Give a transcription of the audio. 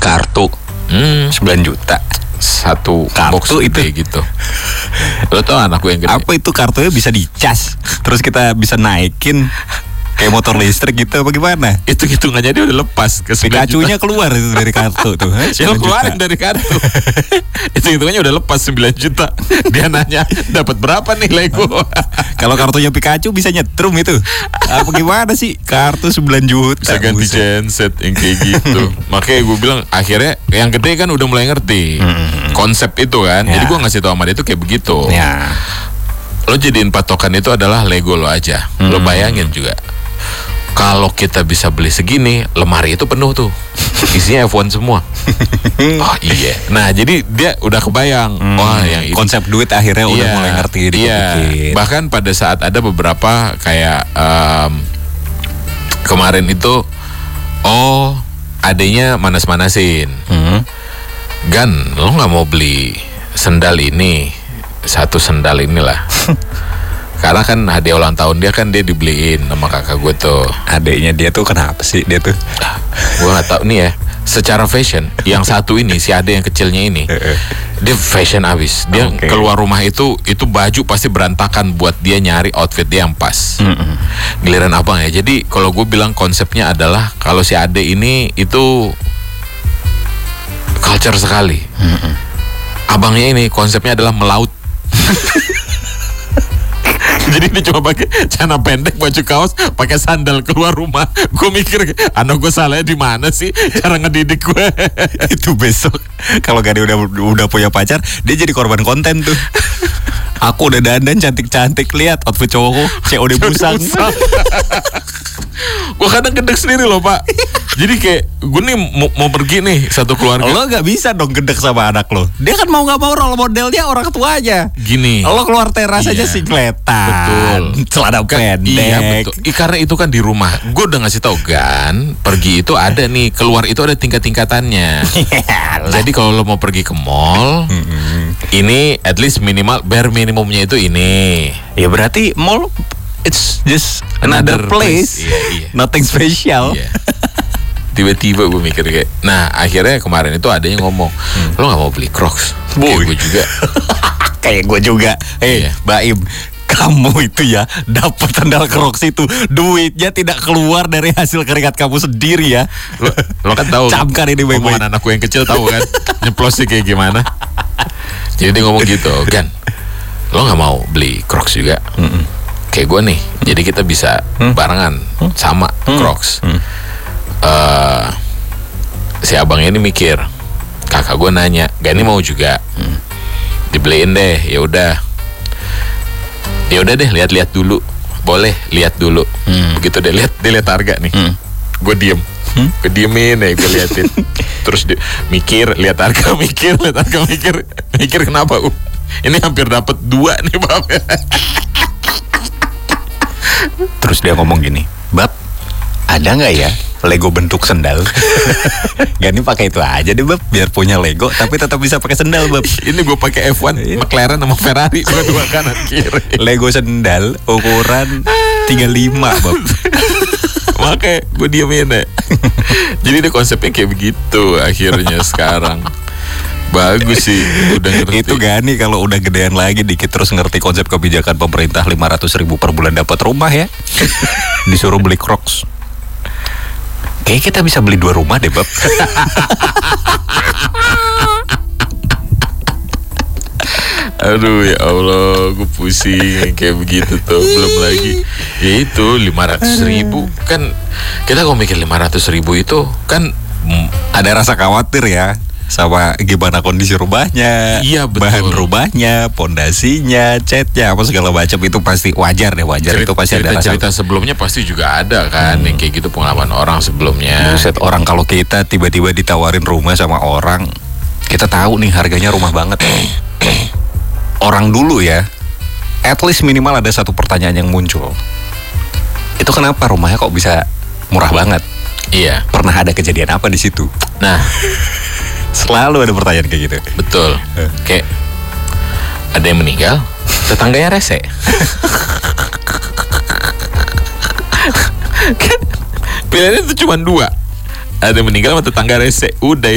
Kartu 9 juta. Satu Kartu box itu gede gitu. Lo tau anak gue yang gede? Apa itu kartunya bisa dicas? Terus kita bisa naikin kayak motor listrik gitu apa gimana? Itu hitungannya dia udah lepas ke 9 juta. Pikachu-nya keluar itu dari kartu tuh. Ya lo keluarin dari kartu. Itu hitungannya udah lepas 9 juta. Dia nanya dapat berapa nih Lego? Kalau kartunya Pikachu bisa nyetrum itu. Apa gimana sih? Kartu 9 juta. Bisa ganti genset yang kayak gitu. Makanya gue bilang akhirnya yang gede kan udah mulai ngerti konsep itu kan. Ya. Jadi gue ngasih tau sama dia itu kayak begitu. Ya. Lo jadiin patokan itu adalah Lego lo aja. Lo bayangin juga, kalau kita bisa beli segini, lemari itu penuh tuh, isinya F1 semua. Oh iya. Nah jadi dia udah kebayang. Wah yang ini. Konsep duit akhirnya udah mulai ngerti. Iya. Bahkan pada saat ada beberapa kayak kemarin itu, adanya manas-manasin. Gan, lo nggak mau beli sendal ini, satu sendal inilah. Karena kan hadiah ulang tahun dia kan dia dibeliin sama kakak gue tuh. Adeknya dia tuh kenapa sih dia tuh? Gue nggak tahu nih ya. Secara fashion, yang satu ini si ade yang kecilnya ini, dia fashion abis. Dia keluar rumah itu baju pasti berantakan buat dia nyari outfit dia yang pas. Giliran abang ya. Jadi kalau gue bilang konsepnya adalah kalau si ade ini itu culture sekali. Abangnya ini konsepnya adalah melaut. Jadi dia cuma pakai celana pendek, baju kaos, pakai sandal keluar rumah. Gue mikir, anak gue salahnya di mana sih cara ngedidik gue? Itu besok kalau Gani udah punya pacar, dia jadi korban konten tuh. Aku udah dandan cantik-cantik, lihat outfit cowokku COD busang. Gue kadang gedek sendiri loh pak. Jadi kayak gue nih mau pergi nih satu keluarga. Lo gak bisa dong gedek sama anak lo. Dia kan mau gak mau role modelnya orang tuanya. Gini, lo keluar teras aja singletan, betul, celana pendek. Iya betul. Karena itu kan di rumah. Gue udah ngasih tau kan, pergi itu ada nih, keluar itu ada tingkat-tingkatannya. Jadi kalau lo mau pergi ke mall, ini at least minimal bare minimumnya itu ini. Ya berarti mall it's just another place. Iya. Nothing special. Iya. Tiba-tiba gue mikir kayak, nah akhirnya kemarin itu adanya ngomong, lo gak mau beli Crocs? Kayak gue juga. Kayak gue juga. Iya. Baim, kamu itu ya dapat sandal Crocs itu duitnya tidak keluar dari hasil keringat kamu sendiri ya. Lo kan tahu. Camkan ini baik-baik. Omongan anakku yang kecil tahu kan, nyeplosnya kayak gimana. Jadi dia ngomong gitu, Gan, lo gak mau beli Crocs juga? Kayak gue nih, jadi kita bisa barengan sama Crocs. Si abangnya ini mikir, kakak gue nanya, Gani mau juga? Dibeliin deh. Ya udah deh, lihat-lihat dulu. Boleh lihat dulu. Begitu dia lihat harga nih, gue diem. Gue diemin ya, gue liatin. Terus dia mikir, lihat harga, mikir kenapa? Ini hampir dapat 2 nih bab. Terus dia ngomong gini, Bab, ada nggak ya Lego bentuk sendal? Gani pakai itu aja deh Bab, biar punya Lego tapi tetap bisa pakai sendal Bab. Ini gue pakai F1, McLaren sama Ferrari, dua kanan kiri. Lego sendal ukuran 35 Bab. Makanya gue diemin ya. Jadi dia konsepnya kayak begitu akhirnya sekarang. Bagus sih, udah ngerti. Itu Gani kalau udah gedean lagi dikit terus ngerti konsep kebijakan pemerintah 500.000 per bulan dapat rumah ya. Disuruh beli Crocs. Kayaknya kita bisa beli 2 rumah deh Bab. Aduh ya Allah, gue pusing kayak begitu tuh. Belum lagi ya itu 500.000 kan. Kita kalau mikir 500.000 itu kan ada rasa khawatir ya sama gimana kondisi rumahnya, iya, betul. Bahan rumahnya, pondasinya, catnya, apa segala macam itu pasti wajar deh, itu pasti ada rasa. Cerita sebelumnya pasti juga ada kan, yang kayak gitu pengalaman orang sebelumnya. Buset, orang kalau kita tiba-tiba ditawarin rumah sama orang, kita tahu nih harganya rumah banget. Orang dulu ya, at least minimal ada satu pertanyaan yang muncul. Itu kenapa rumahnya kok bisa murah banget? Iya. Pernah ada kejadian apa di situ? Nah, selalu ada pertanyaan kayak gitu. Betul. Kayak ada yang meninggal, tetangganya rese. Pilihannya itu cuma 2. Ada yang meninggal sama tetangga rese. Udah.